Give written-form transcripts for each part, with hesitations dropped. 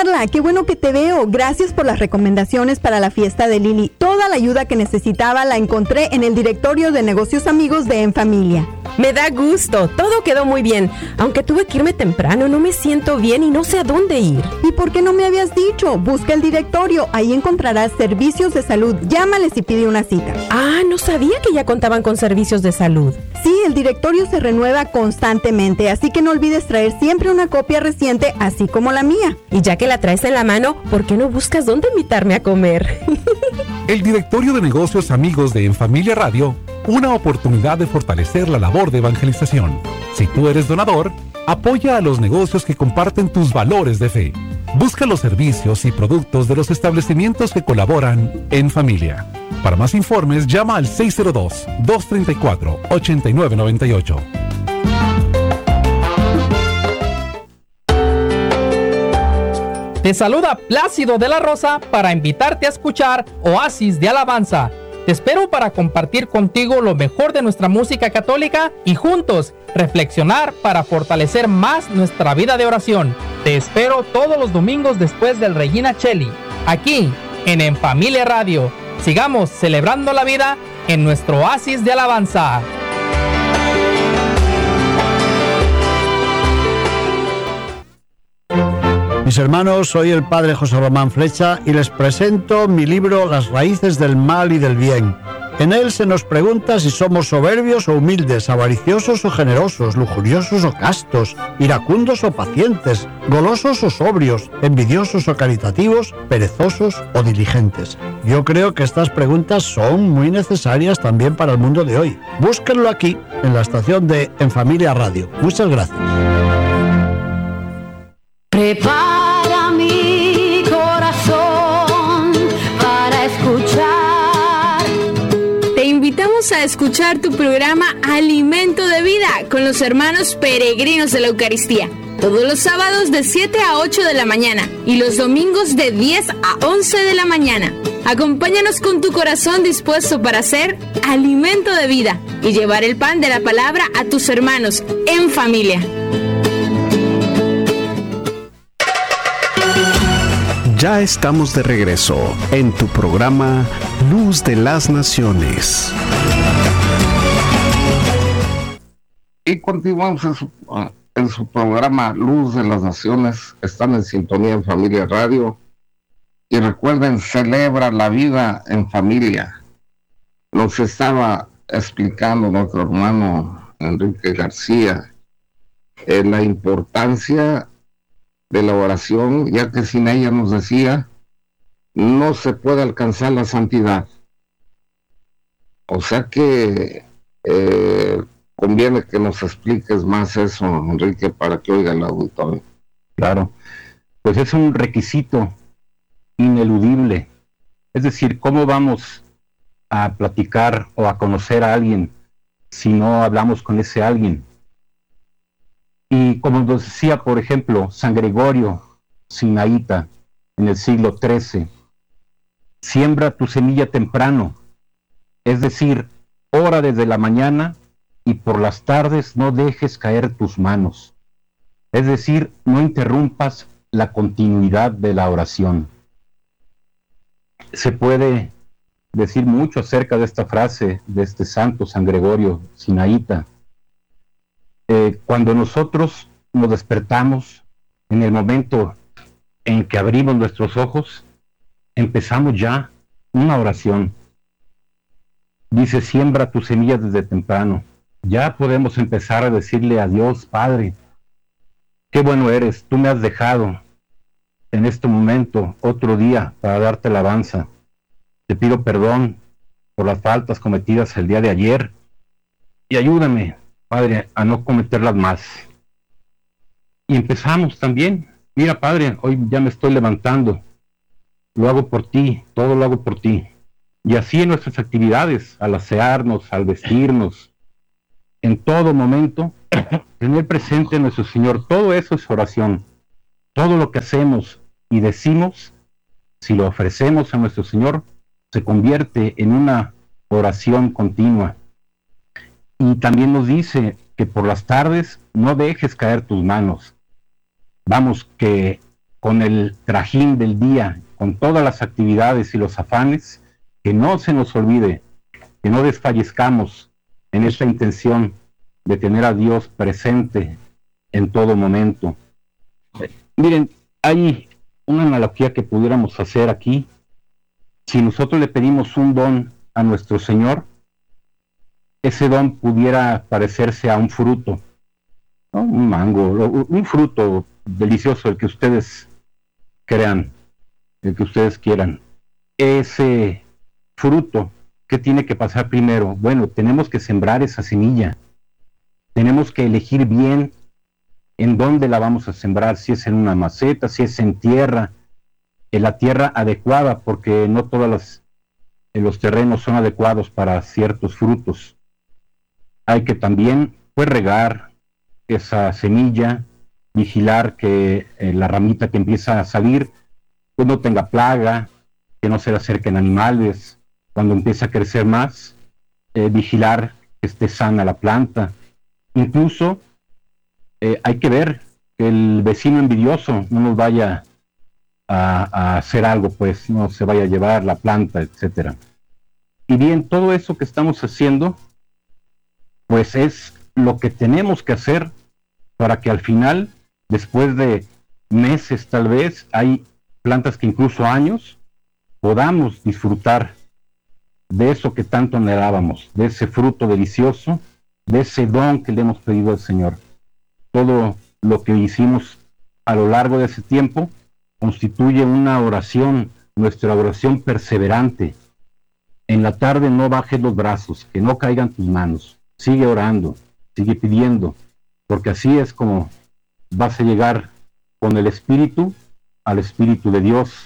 Carla, qué bueno que te veo. Gracias por las recomendaciones para la fiesta de Lili. Toda la ayuda que necesitaba la encontré en el directorio de negocios amigos de En Familia. Me da gusto, todo quedó muy bien. Aunque tuve que irme temprano, no me siento bien y no sé a dónde ir. ¿Y por qué no me habías dicho? Busca el directorio, ahí encontrarás servicios de salud. Llámales y pide una cita. Ah, no sabía que ya contaban con servicios de salud. Sí, el directorio se renueva constantemente, así que no olvides traer siempre una copia reciente, así como la mía. Y ya que la traes en la mano, ¿por qué no buscas dónde invitarme a comer? El directorio de negocios amigos de En Familia Radio, una oportunidad de fortalecer la labor de evangelización. Si tú eres donador, apoya a los negocios que comparten tus valores de fe. Busca los servicios y productos de los establecimientos que colaboran en familia. Para más informes, llama al 602-234-8998. Te saluda Plácido de la Rosa para invitarte a escuchar Oasis de Alabanza. Te espero para compartir contigo lo mejor de nuestra música católica y juntos reflexionar para fortalecer más nuestra vida de oración. Te espero todos los domingos después del Regina Cheli, aquí en Familia Radio. Sigamos celebrando la vida en nuestro Oasis de Alabanza. Mis hermanos, soy el padre José Román Flecha y les presento mi libro Las raíces del mal y del bien. En él se nos pregunta si somos soberbios o humildes, avariciosos o generosos, lujuriosos o castos, iracundos o pacientes, golosos o sobrios, envidiosos o caritativos, perezosos o diligentes. Yo creo que estas preguntas son muy necesarias también para el mundo de hoy. Búsquenlo aquí, en la estación de En Familia Radio. Muchas gracias. Prepara mi corazón para escuchar. Te invitamos a escuchar tu programa Alimento de Vida con los hermanos peregrinos de la Eucaristía. Todos los sábados de 7 a 8 de la mañana y los domingos de 10 a 11 de la mañana. Acompáñanos con tu corazón dispuesto para hacer alimento de vida y llevar el pan de la palabra a tus hermanos en familia. Ya estamos de regreso en tu programa Luz de las Naciones. Y continuamos en su programa Luz de las Naciones. Están en sintonía en Familia Radio. Y recuerden, celebra la vida en familia. Nos estaba explicando nuestro hermano Enrique García la importancia de la oración, ya que sin ella, nos decía, no se puede alcanzar la santidad. O sea que conviene que nos expliques más eso, Enrique, para que oiga el auditorio. Claro, pues es un requisito ineludible. Es decir, ¿cómo vamos a platicar o a conocer a alguien si no hablamos con ese alguien? Y como nos decía, por ejemplo, San Gregorio Sinaíta en el siglo XIII, siembra tu semilla temprano, es decir, ora desde la mañana y por las tardes no dejes caer tus manos. Es decir, no interrumpas la continuidad de la oración. Se puede decir mucho acerca de esta frase de este santo San Gregorio Sinaíta. Cuando nosotros nos despertamos, en el momento en que abrimos nuestros ojos, empezamos ya una oración. Dice, siembra tu semilla desde temprano. Ya podemos empezar a decirle a Dios, Padre, qué bueno eres, tú me has dejado en este momento otro día para darte alabanza. Te pido perdón por las faltas cometidas el día de ayer y ayúdame, Padre, a no cometerlas más. Y empezamos también, mira, Padre, hoy ya me estoy levantando, lo hago por ti, todo lo hago por ti. Y así en nuestras actividades, al asearnos, al vestirnos, en todo momento, tener presente a nuestro Señor. Todo eso es oración. Todo lo que hacemos y decimos, si lo ofrecemos a nuestro Señor, se convierte en una oración continua. Y también nos dice que por las tardes no dejes caer tus manos. Vamos, que con el trajín del día, con todas las actividades y los afanes, que no se nos olvide, que no desfallezcamos en esta intención de tener a Dios presente en todo momento. Miren, hay una analogía que pudiéramos hacer aquí. Si nosotros le pedimos un don a nuestro Señor, ese don pudiera parecerse a un fruto, ¿no? Un mango, un fruto delicioso, el que ustedes crean, el que ustedes quieran. Ese fruto, ¿qué tiene que pasar primero? Bueno, tenemos que sembrar esa semilla. Tenemos que elegir bien en dónde la vamos a sembrar, si es en una maceta, si es en tierra, en la tierra adecuada, porque no todos los terrenos son adecuados para ciertos frutos. Hay que también, pues, regar esa semilla, vigilar que la ramita que empieza a salir, pues no tenga plaga, que no se le acerquen animales. Cuando empieza a crecer más, vigilar que esté sana la planta. Incluso hay que ver que el vecino envidioso no nos vaya a hacer algo, pues no se vaya a llevar la planta, etcétera. Y bien, todo eso que estamos haciendo, pues es lo que tenemos que hacer para que al final, después de meses tal vez, hay plantas que incluso años, podamos disfrutar de eso que tanto anhelábamos, de ese fruto delicioso, de ese don que le hemos pedido al Señor. Todo lo que hicimos a lo largo de ese tiempo constituye una oración, nuestra oración perseverante. En la tarde no bajes los brazos, que no caigan tus manos. Sigue orando, sigue pidiendo, porque así es como vas a llegar con el Espíritu al Espíritu de Dios.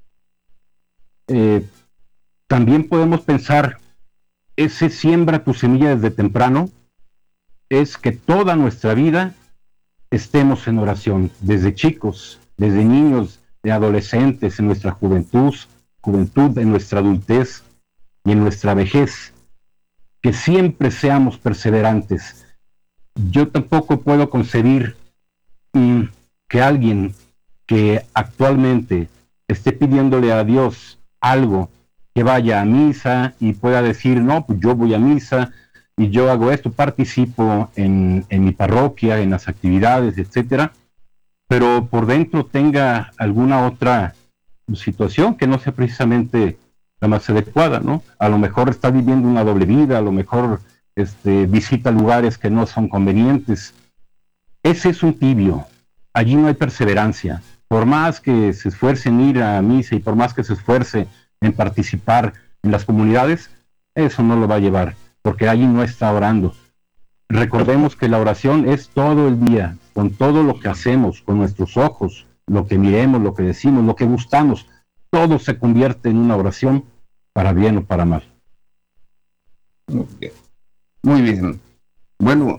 También podemos pensar, ese siembra tu semilla desde temprano, es que toda nuestra vida estemos en oración, desde chicos, desde niños, de adolescentes, en nuestra juventud, en nuestra adultez y en nuestra vejez, que siempre seamos perseverantes. Yo tampoco puedo concebir que alguien que actualmente esté pidiéndole a Dios algo, que vaya a misa y pueda decir, no, pues yo voy a misa y yo hago esto, participo en mi parroquia, en las actividades, etcétera, pero por dentro tenga alguna otra situación que no sea precisamente la más adecuada, ¿no? A lo mejor está viviendo una doble vida, a lo mejor visita lugares que no son convenientes. Ese es un tibio, allí no hay perseverancia. Por más que se esfuerce en ir a misa y por más que se esfuerce en participar en las comunidades, eso no lo va a llevar, porque allí no está orando. Recordemos que la oración es todo el día, con todo lo que hacemos, con nuestros ojos, lo que miremos, lo que decimos, lo que gustamos, todo se convierte en una oración, para bien o para mal. Muy bien. Bueno,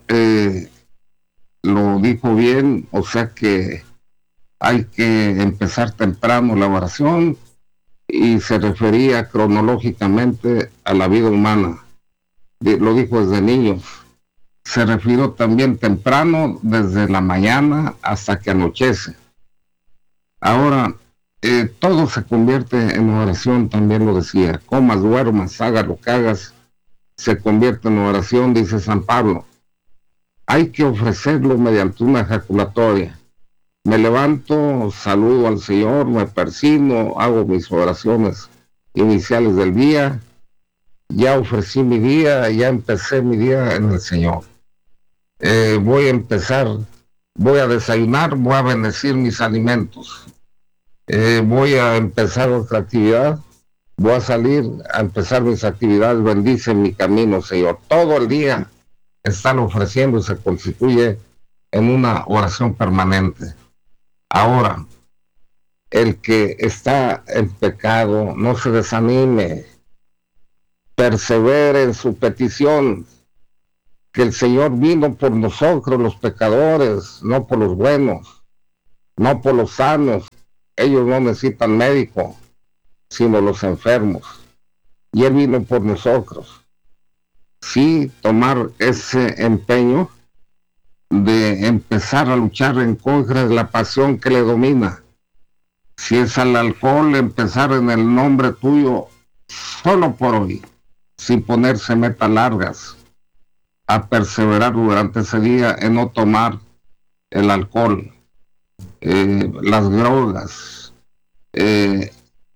lo dijo bien, o sea que hay que empezar temprano la oración, y se refería cronológicamente a la vida humana. Lo dijo desde niños. Se refirió también temprano, desde la mañana hasta que anochece. Ahora, todo se convierte en oración, también lo decía. Comas, duermas, hagas lo que hagas, se convierte en oración, dice San Pablo. Hay que ofrecerlo mediante una ejaculatoria. Me levanto, saludo al Señor, me persino, hago mis oraciones iniciales del día. Ya ofrecí mi día, ya empecé mi día en el Señor. Voy a empezar, voy a desayunar, voy a bendecir mis alimentos. Voy a empezar otra actividad, voy a salir a empezar mis actividades, bendice mi camino, Señor. Todo el día están ofreciendo y se constituye en una oración permanente. Ahora, el que está en pecado, no se desanime, persevere en su petición, que el Señor vino por nosotros los pecadores, no por los buenos, no por los sanos. Ellos no necesitan médico, sino los enfermos. Y Él vino por nosotros. Sí, tomar ese empeño de empezar a luchar en contra de la pasión que le domina, Si es al alcohol, empezar en el nombre tuyo solo por hoy, sin ponerse metas largas, a perseverar durante ese día en no tomar el alcohol, las drogas, en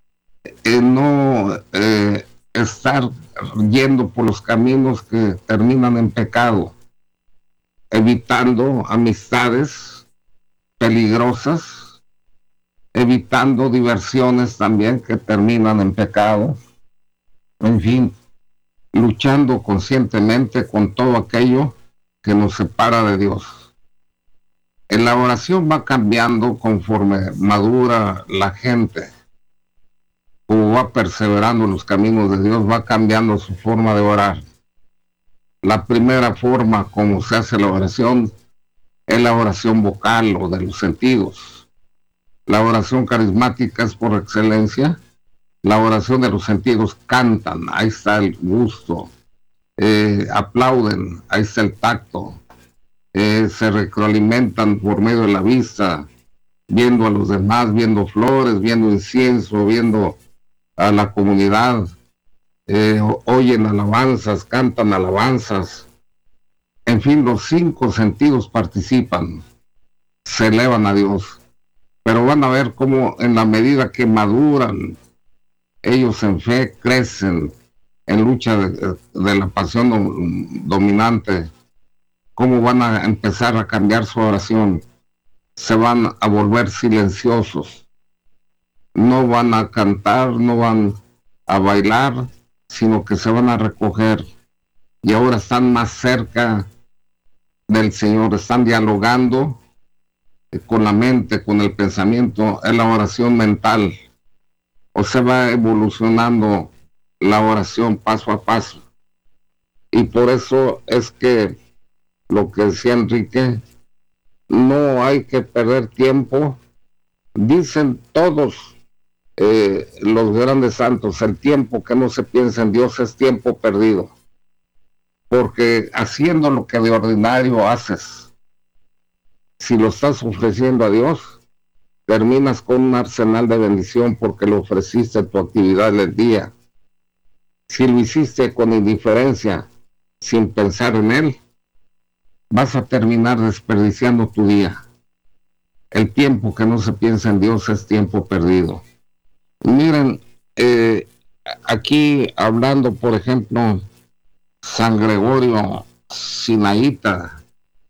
no estar yendo por los caminos que terminan en pecado, evitando amistades peligrosas, evitando diversiones también que terminan en pecado, en fin, luchando conscientemente con todo aquello que nos separa de Dios. La oración va cambiando conforme madura la gente, como va perseverando en los caminos de Dios, va cambiando su forma de orar. La primera forma como se hace la oración es la oración vocal o de los sentidos. La oración carismática es por excelencia. La oración de los sentidos, cantan, ahí está el gusto, aplauden, ahí está el tacto, se retroalimentan por medio de la vista, viendo a los demás, viendo flores, viendo incienso, viendo a la comunidad, oyen alabanzas, cantan alabanzas, en fin, los 5 sentidos participan, se elevan a Dios, pero van a ver cómo en la medida que maduran, ellos en fe crecen en lucha de la pasión dominante, cómo van a empezar a cambiar su oración, se van a volver silenciosos, no van a cantar, no van a bailar, sino que se van a recoger y ahora están más cerca del Señor, están dialogando con la mente, con el pensamiento, en la oración mental. O se va evolucionando la oración paso a paso. Y por eso es que lo que decía Enrique, no hay que perder tiempo. Dicen todos los grandes santos, el tiempo que no se piensa en Dios es tiempo perdido. Porque haciendo lo que de ordinario haces, si lo estás ofreciendo a Dios, terminas con un arsenal de bendición porque lo ofreciste en tu actividad del día. Si lo hiciste con indiferencia, sin pensar en Él, vas a terminar desperdiciando tu día. El tiempo que no se piensa en Dios es tiempo perdido. Miren, aquí hablando, por ejemplo, San Gregorio Sinaíta,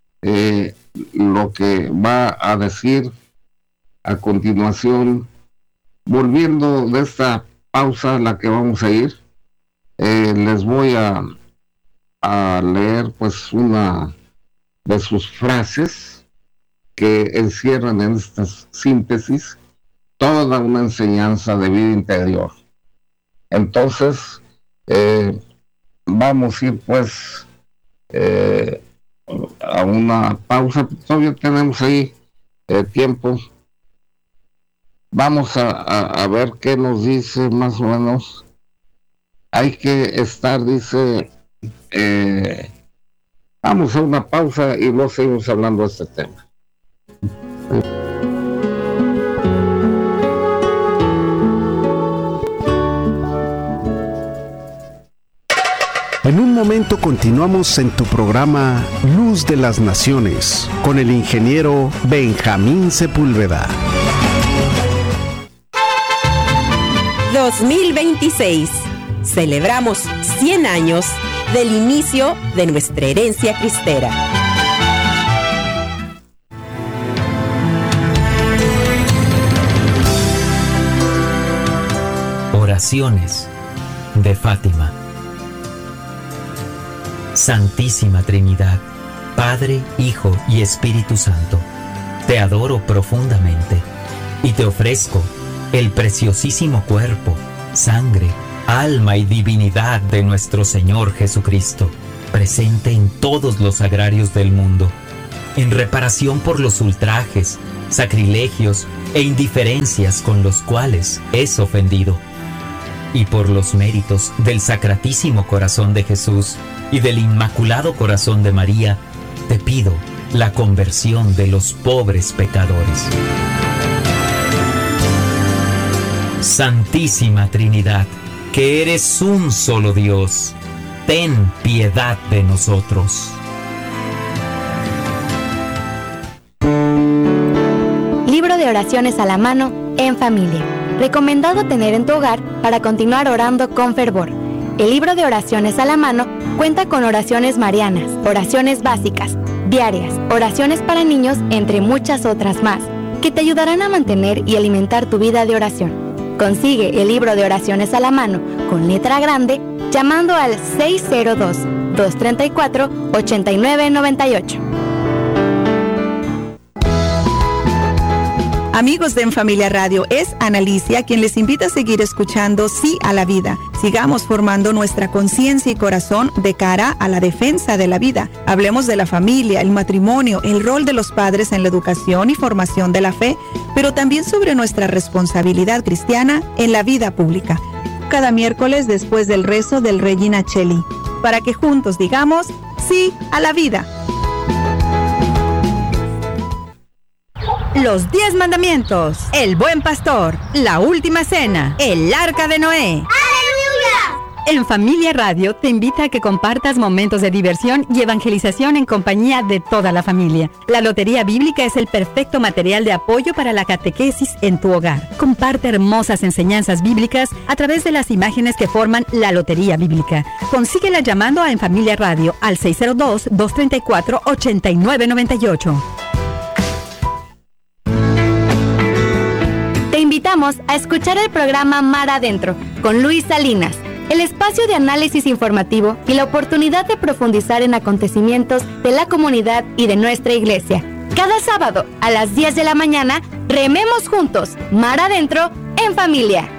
lo que va a decir a continuación, volviendo de esta pausa a la que vamos a ir, les voy a leer pues una de sus frases que encierran en esta síntesis toda una enseñanza de vida interior. Entonces, vamos a ir pues a una pausa, todavía tenemos ahí tiempo. Vamos a ver qué nos dice más o menos. Hay que estar, dice, vamos a una pausa y luego seguimos hablando de este tema. En un momento continuamos en tu programa Luz de las Naciones con el ingeniero Benjamín Sepúlveda. 2026. Celebramos 100 años del inicio de nuestra herencia cristera. Oraciones de Fátima. Santísima Trinidad, Padre, Hijo y Espíritu Santo, te adoro profundamente y te ofrezco el preciosísimo cuerpo, sangre, alma y divinidad de nuestro Señor Jesucristo, presente en todos los agrarios del mundo, en reparación por los ultrajes, sacrilegios e indiferencias con los cuales es ofendido, y por los méritos del Sacratísimo Corazón de Jesús y del Inmaculado Corazón de María, te pido la conversión de los pobres pecadores. Santísima Trinidad, que eres un solo Dios, ten piedad de nosotros. Libro de oraciones a la mano en familia. Recomendado tener en tu hogar para continuar orando con fervor. El libro de oraciones a la mano cuenta con oraciones marianas, oraciones básicas, diarias, oraciones para niños, entre muchas otras más, que te ayudarán a mantener y alimentar tu vida de oración. Consigue el libro de oraciones a la mano con letra grande llamando al 602-234-8998. Amigos de En Familia Radio, es Analicia quien les invita a seguir escuchando Sí a la Vida. Sigamos formando nuestra conciencia y corazón de cara a la defensa de la vida. Hablemos de la familia, el matrimonio, el rol de los padres en la educación y formación de la fe, pero también sobre nuestra responsabilidad cristiana en la vida pública. Cada miércoles después del rezo del Regina Coeli, para que juntos digamos Sí a la Vida. Los 10 mandamientos, el buen pastor, la última cena, el arca de Noé. ¡Aleluya! En Familia Radio te invita a que compartas momentos de diversión y evangelización en compañía de toda la familia. La Lotería Bíblica es el perfecto material de apoyo para la catequesis en tu hogar. Comparte hermosas enseñanzas bíblicas a través de las imágenes que forman la Lotería Bíblica. Consíguela llamando a En Familia Radio al 602-234-8998. Te invitamos a escuchar el programa Mar Adentro con Luis Salinas, el espacio de análisis informativo y la oportunidad de profundizar en acontecimientos de la comunidad y de nuestra iglesia. Cada sábado a las 10 de la mañana, rememos juntos Mar Adentro en familia.